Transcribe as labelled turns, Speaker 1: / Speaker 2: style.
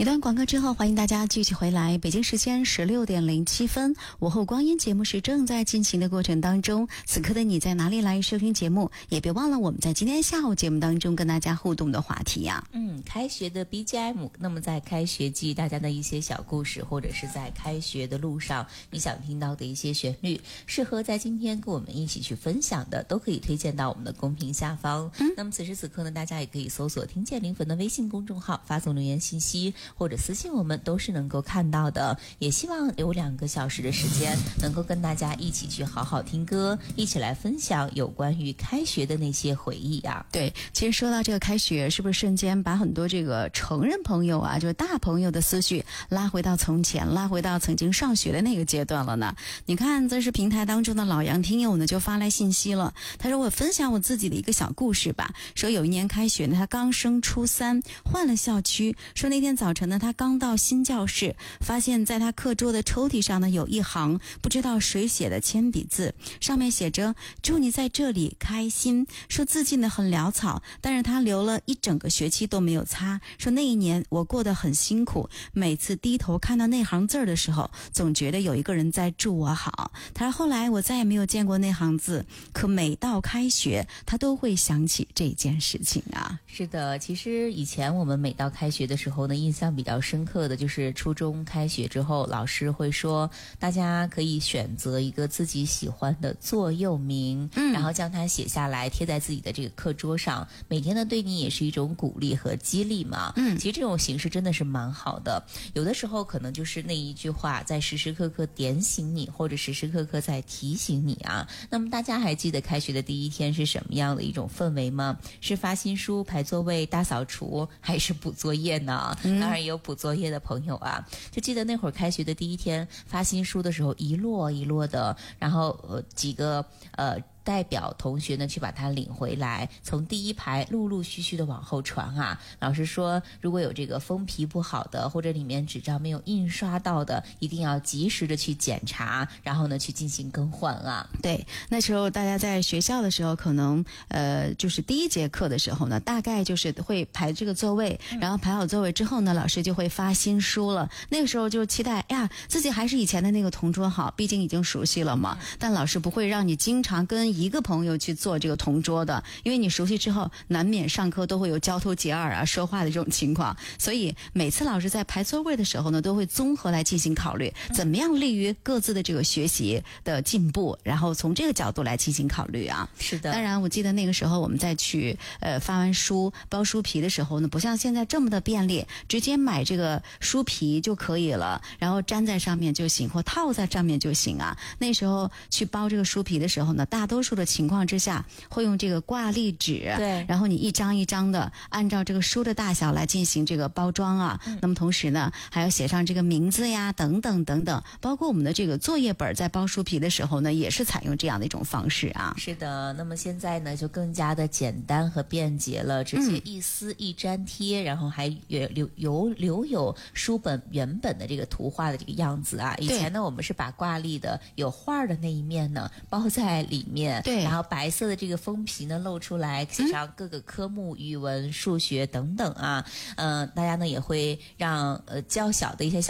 Speaker 1: 一段广告之后，欢迎大家继续回来。北京时间16:07，午后光阴节目是正在进行的过程当中。此刻的你在哪里来收听节目？也别忘了我们在今天下午节目当中跟大家互动的话题呀。
Speaker 2: 开学的 BGM， 那么在开学季大家的一些小故事，或者是在开学的路上你想听到的一些旋律，适合在今天跟我们一起去分享的，都可以推荐到我们的公屏下方。那么此时此刻呢，大家也可以搜索听见灵魂的微信公众号，发送留言信息或者私信我们，都是能够看到的。也希望有2个小时的时间，能够跟大家一起去好好听歌，一起来分享有关于开学的那些回忆啊。
Speaker 1: 对，其实说到这个开学，是不是瞬间把很多这个成人朋友啊，就是大朋友的思绪拉回到从前，拉回到曾经上学的那个阶段了呢？你看，这是平台当中的老杨听友呢就发来信息了，他说我分享我自己的一个小故事吧。说有一年开学呢，他刚升初3，换了校区。说那天早晨呢，他刚到新教室，发现在他课桌的抽屉上呢有一行不知道谁写的铅笔字，上面写着祝你在这里开心。说字迹呢很潦草，但是他留了一整个学期都没有擦。说那一年我过得很辛苦，每次低头看到那行字的时候，总觉得有一个人在祝我好。他说后来我再也没有见过那行字，可每到开学他都会想起这件事情啊。
Speaker 2: 是的，其实以前我们每到开学的时候呢，印象比较深刻的就是初中开学之后，老师会说大家可以选择一个自己喜欢的座右铭，然后将它写下来贴在自己的这个课桌上，每天呢对你也是一种鼓励和激励嘛。其实这种形式真的是蛮好的，有的时候可能就是那一句话在时时刻刻点醒你，或者时时刻刻在提醒你啊。那么大家还记得开学的第一天是什么样的一种氛围吗？是发新书、排座位、大扫除，还是补作业呢？当然也有补作业的朋友啊。就记得那会儿开学的第一天发新书的时候，一摞一摞的，然后几个代表同学呢去把它领回来，从第一排陆陆续续的往后传啊。老师说如果有这个封皮不好的，或者里面纸张没有印刷到的，一定要及时的去检查，然后呢去进行更换啊。
Speaker 1: 对，那时候大家在学校的时候，可能就是第一节课的时候呢，大概就是会排这个座位，然后排好座位之后呢，老师就会发新书了。那个时候就期待，哎呀，自己还是以前的那个同桌好，毕竟已经熟悉了嘛。但老师不会让你经常跟一个朋友去做这个同桌的，因为你熟悉之后，难免上课都会有交头接耳啊、说话的这种情况。所以每次老师在排座位的时候呢，都会综合来进行考虑，怎么样利于各自的这个学习的进步，然后从这个角度来进行考虑啊。
Speaker 2: 是的，
Speaker 1: 当然我记得那个时候我们在去发完书包书皮的时候呢，不像现在这么的便利，直接买这个书皮就可以了，然后粘在上面就行，或套在上面就行啊。那时候去包这个书皮的时候呢，大多数的情况之下会用这个挂历纸，
Speaker 2: 对，
Speaker 1: 然后你一张一张的按照这个书的大小来进行这个包装啊。那么同时呢，还要写上这个名字呀，等等等等，包括我们的这个作业本在包书皮的时候呢，也是采用这样的一种方式啊。
Speaker 2: 是的，那么现在呢就更加的简单和便捷了，直接一撕一粘贴，然后还留有书本原本的这个图画的这个样子啊。以前呢我们是把挂历的有画的那一面呢包在里面，
Speaker 1: 对，
Speaker 2: 然后白色的这个封皮呢露出来，写上各个科目，语文、数学等等啊。大家呢也会让较小的一些小